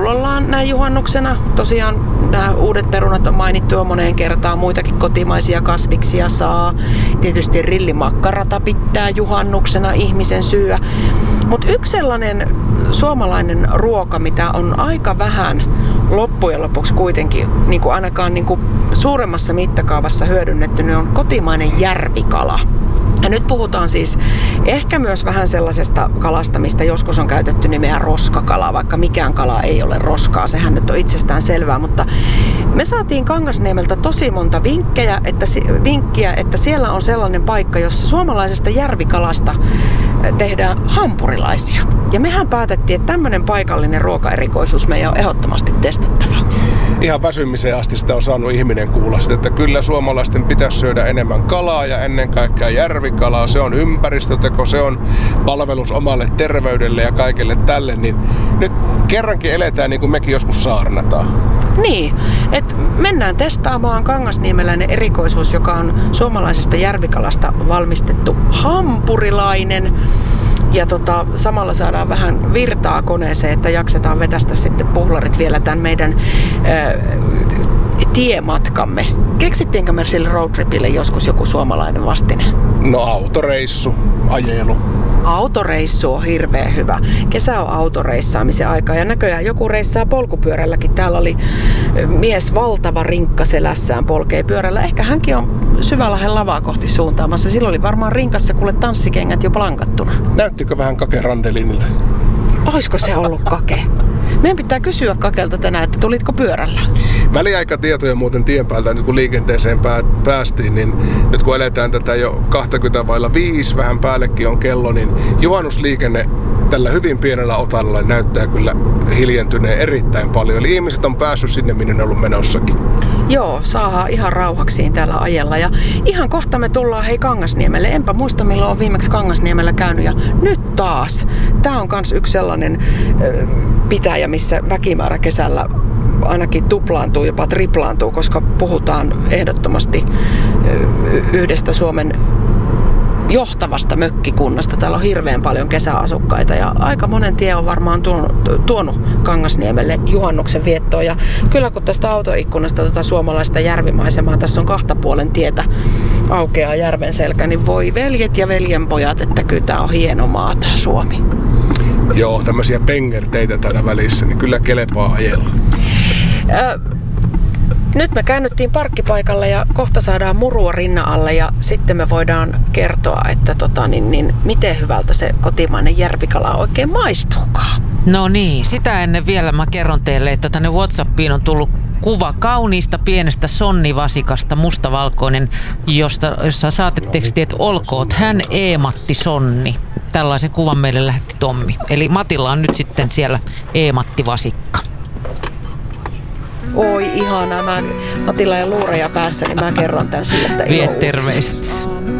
pullollaan näin juhannuksena. Tosiaan nämä uudet perunat on mainittu jo moneen kertaan, muitakin kotimaisia kasviksia saa. Tietysti rillimakkarata pitää juhannuksena ihmisen syö. Mutta yksi sellainen suomalainen ruoka, mitä on aika vähän loppujen lopuksi kuitenkin niin kuin ainakaan niin kuin suuremmassa mittakaavassa hyödynnetty, niin on kotimainen järvikala. Ja nyt puhutaan siis ehkä myös vähän sellaisesta kalasta, mistä joskus on käytetty nimeä roskakala, vaikka mikään kala ei ole roskaa, sehän nyt on itsestään selvää, mutta me saatiin Kangasniemeltä tosi monta vinkkiä, että siellä on sellainen paikka, jossa suomalaisesta järvikalasta tehdään hampurilaisia. Ja mehän päätettiin, että tämmöinen paikallinen ruokaerikoisuus meidän on ehdottomasti testattava. Ihan väsymiseen asti sitä on saanut ihminen kuulla sitä, että kyllä suomalaisten pitäisi syödä enemmän kalaa ja ennen kaikkea järvikalaa. Se on ympäristöteko, se on palvelus omalle terveydelle ja kaikille tälle. Niin nyt kerrankin eletään niin kuin mekin joskus saarnataan. Niin, että mennään testaamaan kangasniemeläinen erikoisuus, joka on suomalaisesta järvikalasta valmistettu hampurilainen. Ja samalla saadaan vähän virtaa koneeseen, että jaksetaan vetästä sitten puhlarit vielä tämän meidän tiematkamme. Keksittiinkö me sille roadtripille joskus joku suomalainen vastine? No autoreissu, ajelu. Autoreissu on hirveän hyvä. Kesä on autoreissaamisen aika ja näköjään joku reissaa polkupyörälläkin. Täällä oli mies valtava rinkka selässään polkee pyörällä. Ehkä hänkin on Syvälahden lavaa kohti suuntaamassa. Silloin oli varmaan rinkassa kuule tanssikengät jo plankattuna. Näyttikö vähän Kake Randelinilta? Oisko se ollut Kake? Meidän pitää kysyä Kakelta tänään, että tulitko pyörällä? Väliaikatietoja muuten tien päältä, nyt kun liikenteeseen päästiin, niin nyt kun eletään tätä jo 20:05, vähän päällekin on kello, niin juhannusliikenne tällä hyvin pienellä otalla näyttää kyllä hiljentyneen erittäin paljon. Eli ihmiset on päässyt sinne, minne ne on ollut menossakin. Joo, saadaan ihan rauhaksiin täällä ajella. Ja ihan kohta me tullaan Kangasniemelle. Enpä muista milloin on viimeksi Kangasniemellä käynyt. Ja nyt taas. Tää on kans yksi sellainen pitäjä, missä väkimäärä kesällä ainakin tuplaantuu, jopa triplaantuu, koska puhutaan ehdottomasti yhdestä Suomen johtavasta mökkikunnasta. Täällä on hirveän paljon kesäasukkaita ja aika monen tie on varmaan tuonut Kangasniemelle juhannuksen viettoon. Ja kyllä kun tästä autoikkunasta suomalaista järvimaisemaa, tässä on 2 puolen tietä aukeaa järven selkä, niin voi veljet ja veljenpojat, että kyllä tää on hieno maa tää Suomi. Joo, tämmöisiä pengerteitä täällä välissä, niin kyllä kelepaa ajella. Nyt me käännyttiin parkkipaikalle ja kohta saadaan murua rinnan alle ja sitten me voidaan kertoa, että miten hyvältä se kotimainen järvikala oikein maistuukaan. No niin, sitä ennen vielä mä kerron teille, että tänne WhatsAppiin on tullut kuva kauniista pienestä sonnivasikasta, mustavalkoinen, jossa saatte tekstiä, että olkoot hän Eematti Sonni. Tällaisen kuvan meille lähetti Tommi. Eli Matilla on nyt sitten siellä Eematti vasikka. Oi ihanaa, Matilla ja luureja päässä, niin mä kerron tän sille, että vie terveiset.